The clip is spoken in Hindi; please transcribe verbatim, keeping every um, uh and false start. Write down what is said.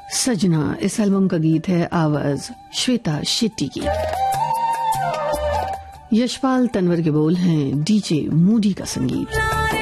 सजना इस एल्बम का गीत है, आवाज श्वेता शेट्टी की। यशपाल तनवर के बोल हैं, डीजे मूडी का संगीत।